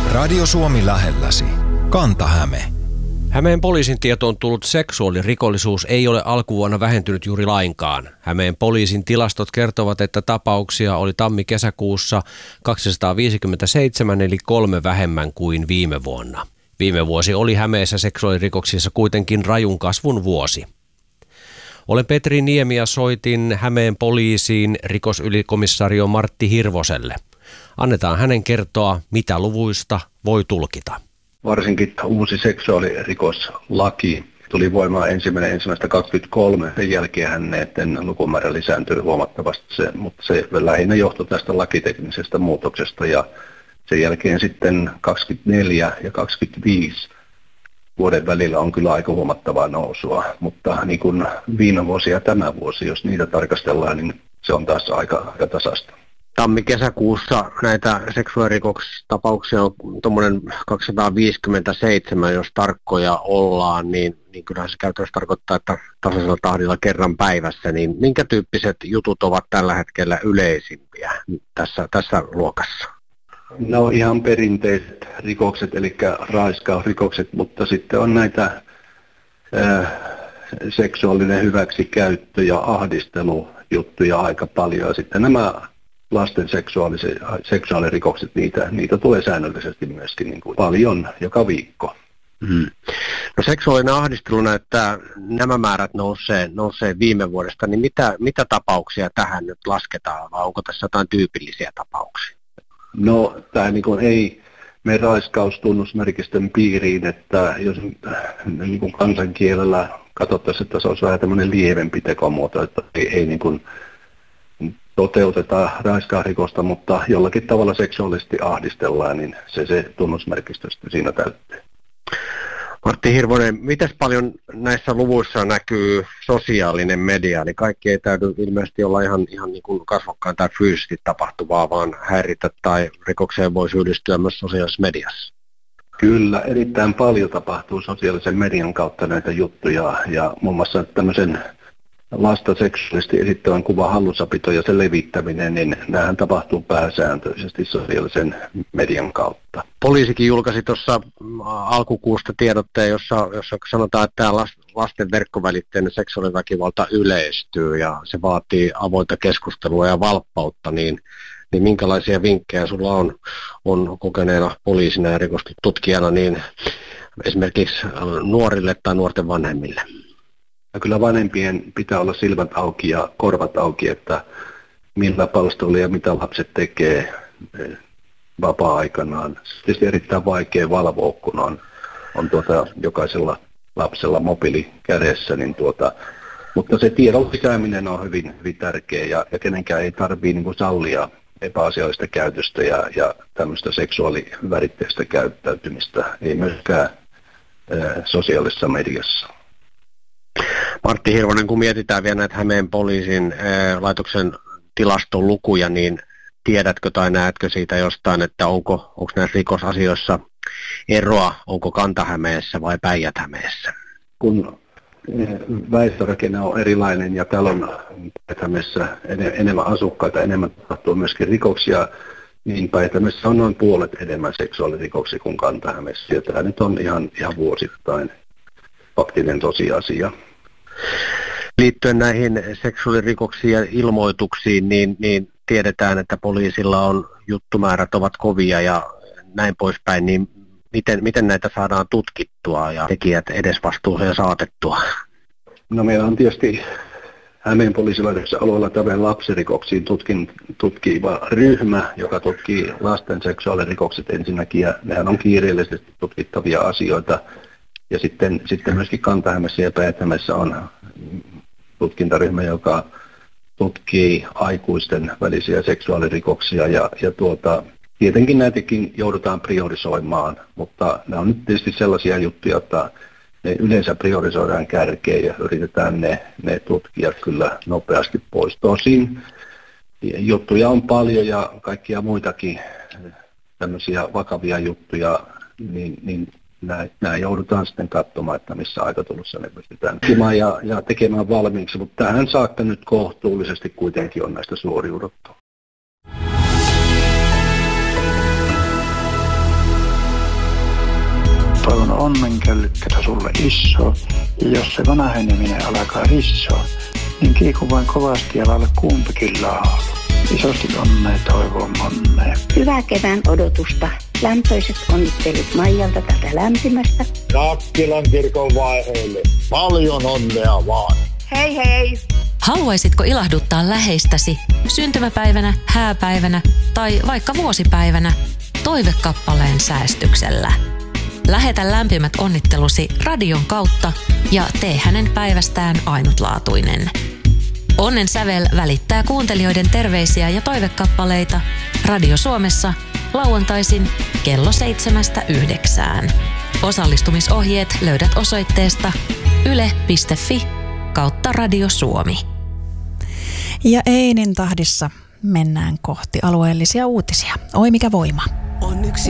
Radio Suomi lähelläsi. Kanta-Häme. Hämeen poliisin tietoon tullut seksuaalirikollisuus ei ole alkuvuonna vähentynyt juuri lainkaan. Hämeen poliisin tilastot kertovat, että tapauksia oli tammi-kesäkuussa 257 eli 3 vähemmän kuin viime vuonna. Viime vuosi oli Hämeessä seksuaalirikoksissa kuitenkin rajun kasvun vuosi. Olen Petri Niemi ja soitin Hämeen poliisiin rikosylikomissario Martti Hirvoselle. Annetaan hänen kertoa, mitä luvuista voi tulkita. Varsinkin uusi seksuaalirikoslaki tuli voimaan 1.1.23. Sen jälkeen näiden lukumäärä lisääntyi huomattavasti, mutta se lähinnä johtui tästä lakiteknisestä muutoksesta. Ja sen jälkeen sitten 24 ja 25 vuoden välillä on kyllä aika huomattavaa nousua. Mutta niin kuin viime vuosi ja tämä vuosi, jos niitä tarkastellaan, niin se on taas aika tasaista. Tammi-kesäkuussa näitä seksuaalirikostapauksia on tuommoinen 257, jos tarkkoja ollaan, niin kyllähän se käytännössä tarkoittaa, että tasaisella tahdilla kerran päivässä, niin minkä tyyppiset jutut ovat tällä hetkellä yleisimpiä tässä luokassa? No ihan perinteiset rikokset, eli raiskausrikokset, mutta sitten on näitä seksuaalinen hyväksikäyttö ja ahdistelujuttuja aika paljon, ja sitten nämä lasten seksuaalirikokset, niitä tulee säännöllisesti myöskin niin kuin paljon joka viikko. No seksuaalinen ahdistelu näyttää, nämä määrät nousee viime vuodesta, niin mitä tapauksia tähän nyt lasketaan, vai onko tässä jotain tyypillisiä tapauksia? No tämä niin kuin ei mene raiskaustunnusmerkistön piiriin, että jos niin kuin kansankielellä katsottaisiin, että se olisi vähän tämmöinen lievempi tekomuoto, että ei niin kuin toteuteta raiskausrikosta, mutta jollakin tavalla seksuaalisesti ahdistellaan, niin se tunnusmerkistö siinä täyttyy. Martti Hirvonen, miten paljon näissä luvuissa näkyy sosiaalinen media? Eli kaikki ei täydy ilmeisesti olla ihan niin kuin kasvokkain tai fyysisesti tapahtuvaa, vaan häiritä tai rikokseen voi syyllistyä myös sosiaalisessa mediassa. Kyllä, erittäin paljon tapahtuu sosiaalisen median kautta näitä juttuja, ja muun muassa tämmöisen lasta seksuaalisesti esittävän kuvan hallussapito ja sen levittäminen, niin nämähän tapahtuu pääsääntöisesti sosiaalisen median kautta. Poliisikin julkaisi tuossa alkukuusta tiedotteen, jossa sanotaan, että tämä lasten verkkovälitteinen seksuaaliväkivalta yleistyy ja se vaatii avointa keskustelua ja valppautta, niin minkälaisia vinkkejä sulla on kokeneena poliisina ja rikostutkijana niin esimerkiksi nuorille tai nuorten vanhemmille? Ja kyllä vanhempien pitää olla silmät auki ja korvat auki, että millä palstoilla ja mitä lapset tekee vapaa-aikanaan. Se on tietysti erittäin vaikea valvoa, kun on jokaisella lapsella mobiili kädessä, mutta se tiedon pitäminen on hyvin, hyvin tärkeä ja kenenkään ei tarvitse niin kuin sallia epäasiallista käytöstä ja tämmöistä seksuaaliväritteistä käyttäytymistä, ei myöskään sosiaalisessa mediassa. Martti Hirvonen, kun mietitään vielä näitä Hämeen poliisin laitoksen tilastolukuja, niin tiedätkö tai näetkö siitä jostain, että onko näissä rikosasioissa eroa, onko Kanta-Hämeessä vai Päijät-Hämeessä? Kun väestörakenne on erilainen ja täällä on Päijät-Hämeessä enemmän asukkaita, enemmän tapahtuu myöskin rikoksia, niin Päijät-Hämeessä on noin puolet enemmän seksuaalirikoksia kuin Kanta-Hämeessä, ja tämä nyt on ihan vuosittain faktinen tosiasia. Liittyen näihin seksuaalirikoksiin ja ilmoituksiin, niin tiedetään, että poliisilla on juttumäärät ovat kovia ja näin poispäin, niin miten näitä saadaan tutkittua ja tekijät edesvastuuseen saatettua? No meillä on tietysti Hämeen poliisilaitoksen alueella tämmöinen lapsirikoksiin tutkiva ryhmä, joka tutkii lasten seksuaalirikokset ensinnäkin, ja nehän on kiireellisesti tutkittavia asioita. Ja sitten myöskin Kanta-Hämeessä ja Päijät-Hämeessä on tutkintaryhmä, joka tutkii aikuisten välisiä seksuaalirikoksia ja tietenkin näitäkin joudutaan priorisoimaan, mutta nämä on nyt tietysti sellaisia juttuja, että ne yleensä priorisoidaan kärkeen ja yritetään ne tutkia kyllä nopeasti pois. Tosin juttuja on paljon ja kaikkia muitakin tämmöisiä vakavia juttuja, niin nämä joudutaan sitten katsomaan, että missä aikataulussa ne pystytään tekemään ja tekemään valmiiksi, mutta tähän saakka nyt kohtuullisesti kuitenkin on näistä suoriuduttu. onnenköllykkätä sulle iso. Ja jos se vanheneminen alkaa rissoa, niin kiiku vain kovasti ja lailla kumpikin laulu. Isosti onnea toivoon monnea. Hyvää kevään odotusta. Lämpöiset onnittelut Maijalta tätä lämpimästä. Nakkilan kirkon vaiheille. Paljon onnea vaan. Hei hei! Haluaisitko ilahduttaa läheistäsi syntymäpäivänä, hääpäivänä tai vaikka vuosipäivänä toivekappaleen säästyksellä? Lähetä lämpimät onnittelusi radion kautta ja tee hänen päivästään ainutlaatuinen. Onnen sävel välittää kuuntelijoiden terveisiä ja toivekappaleita Radio Suomessa lauantaisin kello 7–9. Osallistumisohjeet löydät osoitteesta yle.fi/Radio Suomi. Ja Einin tahdissa mennään kohti alueellisia uutisia. Oi mikä voima. On yksi